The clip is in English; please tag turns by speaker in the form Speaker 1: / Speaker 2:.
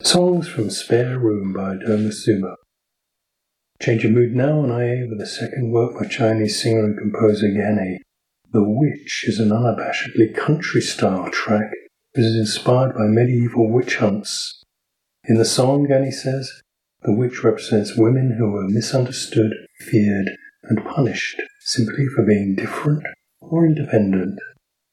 Speaker 1: Songs from Spare Room by Doma Sumo. Change of mood now on IA with a second work by Chinese singer and composer Yanni. The Witch is an unabashedly country-style track that is inspired by medieval witch hunts. In the song, Yanni says, the witch represents women who were misunderstood, feared, and punished simply for being different or independent.